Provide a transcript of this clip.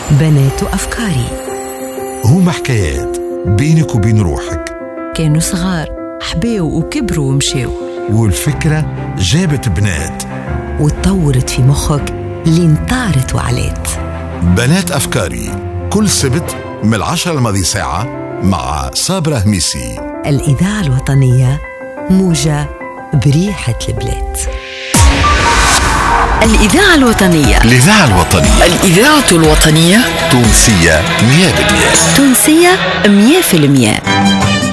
بنات أفكاري. هما حكايات بينك وبين روحك. كانوا صغار، حباو وكبروا ومشاو، والفكرة جابت بنات وتطورت في مخك لين طارت وعلات. بنات أفكاري كل سبت من 10 الماضي ساعة مع صابرة هميسي. الإذاعة الوطنية، موجة بريحة البلاد. الإذاعة الوطنية. الإذاعة الوطنية. الإذاعة الوطنية. تونسية 100%. تونسية 100%.